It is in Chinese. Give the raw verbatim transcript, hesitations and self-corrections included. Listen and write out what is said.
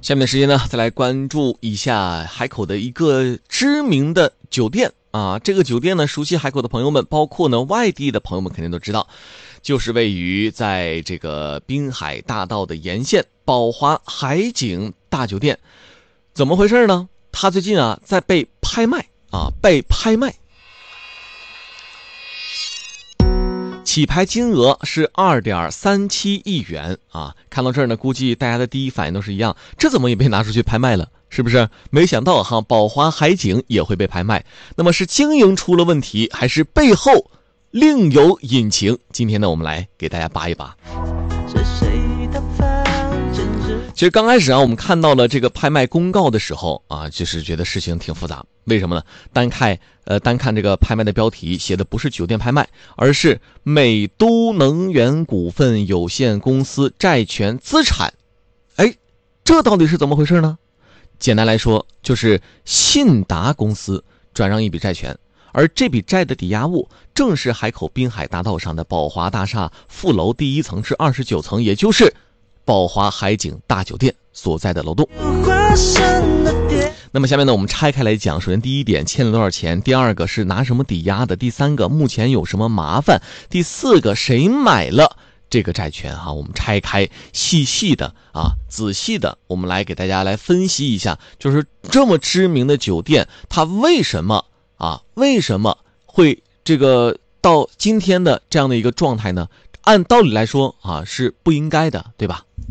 下面的时间呢，再来关注一下海口的一个知名的酒店啊。这个酒店呢，熟悉海口的朋友们，包括呢外地的朋友们肯定都知道，就是位于在这个滨海大道的沿线宝华海景大酒店。怎么回事呢？它最近啊在被拍卖啊，被拍卖。起拍金额是 二点三七亿元啊！看到这儿呢，估计大家的第一反应都是一样，这怎么也被拿出去拍卖了？是不是？没想到哈，宝华海景也会被拍卖。那么是经营出了问题，还是背后另有隐情？今天呢，我们来给大家扒一扒。其实刚开始啊，我们看到了这个拍卖公告的时候啊，就是觉得事情挺复杂。为什么呢？单看呃，单看这个拍卖的标题写的不是酒店拍卖，而是美都能源股份有限公司债权资产。哎，这到底是怎么回事呢？简单来说，就是信达公司转让一笔债权，而这笔债的抵押物正是海口滨海大道上的宝华大厦副楼第一层至二十九层，也就是宝华海景大酒店所在的楼栋。那么下面呢，我们拆开来讲。首先第一点，欠了多少钱；第二个是拿什么抵押的；第三个目前有什么麻烦；第四个谁买了这个债权哈、啊，我们拆开细细的啊，仔细的，我们来给大家来分析一下，就是这么知名的酒店，它为什么啊，为什么会这个到今天的这样的一个状态呢？按道理来说啊，是不应该的，对吧？